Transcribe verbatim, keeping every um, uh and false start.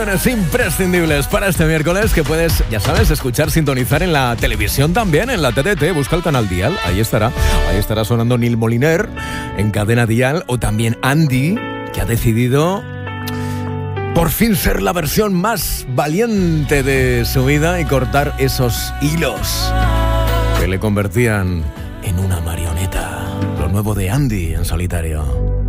Imprescindibles para este miércoles que puedes, ya sabes, escuchar, sintonizar en la televisión también, en la T D T, busca el canal Dial, ahí estará, ahí estará sonando Nil Moliner en cadena Dial, o también Andy, que ha decidido por fin ser la versión más valiente de su vida y cortar esos hilos que le convertían en una marioneta. Lo nuevo de Andy en solitario.